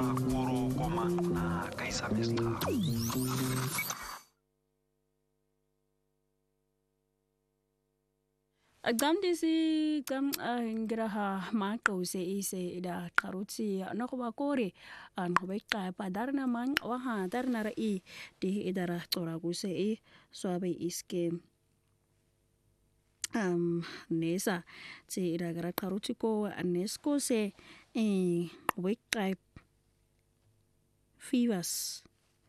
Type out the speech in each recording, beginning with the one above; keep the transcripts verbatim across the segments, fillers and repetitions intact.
koro koma na kaisa mestra. Agam disi gam ngraha maqose ise ida qaruti nakuba kore an hobeka padarna man waha darna rai di idara toraguse e swabe iske um nesa ti ida gara qaruti ko anesko se e hobeka fivas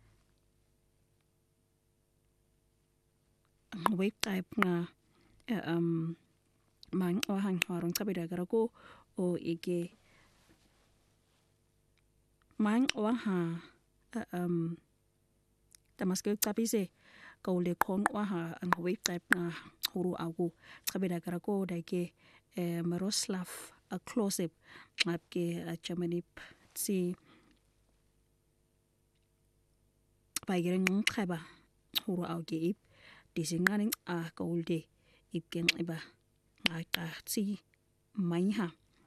hobeka na um mang wahang harong kabida garako o ige mang waha um tamaske tapise kaule kon waha ang huwi type na huru agu kabida garako dake Miroslav Klose mapke chamanip si paigereng khaba huru auge ip disinganing a kaulde ipken iba ngaka si maiha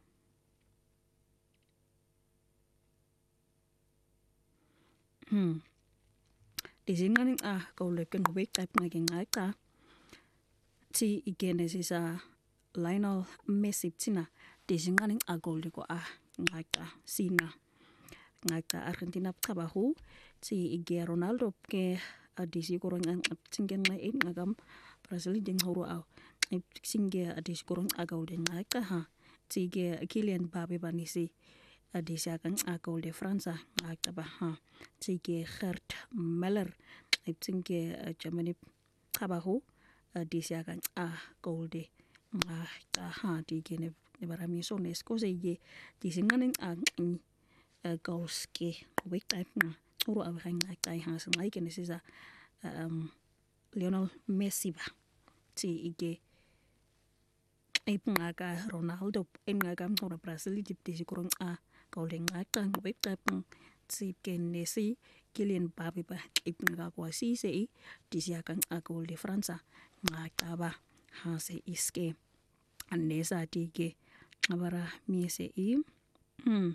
hmm disinganing a kauleken hubek type ngake ngaka ti igenesis a Lionel Messi tina disinganing a golde ko a ngaka sina ngaka Argentina kabahu ti ige Ronaldo ke adisi korong ang tingen na in ngagam Brazil ding huru au singe adis kurang agaw de ngaka ha tige Kylian Mbappe banisi adis akan agaw de Fransa ngaka ba ha tige Gerd Müller singe Germany kabahu adis akan agaw de ngaka ha tige ne barami so nesko sege disinganing ang goalske week type na uru abang ngaka ha sangai kenesisa um Lionel Messi ba ti ige ay ngaga Ronaldo en ngaga mora Brazil dipti sikurong a kauling ngaka ngwek tapang si kenesi Kylian Mbappe ba ip ngaga kwa si sei disiakan a gol de Fransa ngaka ba ha se iske anesa tige ngabara miese i hmm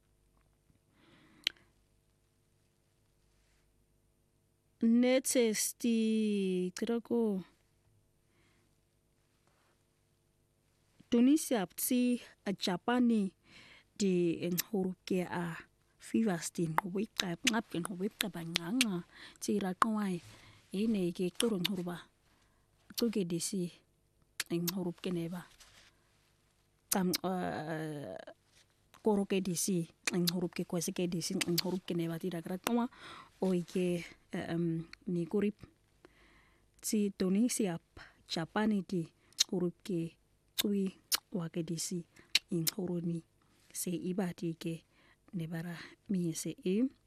netesti krako Tunisia psi a Japani di en huruke a fivastin wika ngapken wika banganga tira kwai ine ke turun hurba tuge disi en huruke neba tam koroke disi en huruke kwasike disi en huruke neba tira kratwa oike um ni kurip si Tunisia Japani di huruke tui wake disi in horoni se ibati ke nebara mi se e